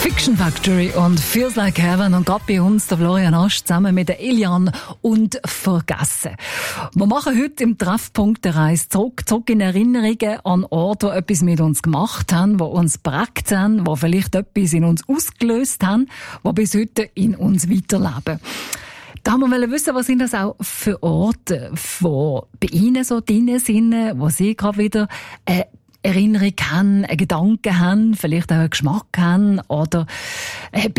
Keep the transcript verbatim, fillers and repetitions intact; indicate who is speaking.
Speaker 1: Fiction Factory und Feels Like Heaven und gerade bei uns der Florian Asch zusammen mit der Eliane und Vergessen. Wir machen heute im Treffpunkt eine Reise zurück, zurück in Erinnerungen an Orte, die etwas mit uns gemacht haben, die uns geprägt haben, die vielleicht etwas in uns ausgelöst haben, die bis heute in uns weiterleben. Da haben wir wissen, was sind das auch für Orte, die bei Ihnen so drin sind, wo Sie gerade wieder äh, Erinnerung haben, einen Gedanken haben, vielleicht auch einen Geschmack haben oder äh,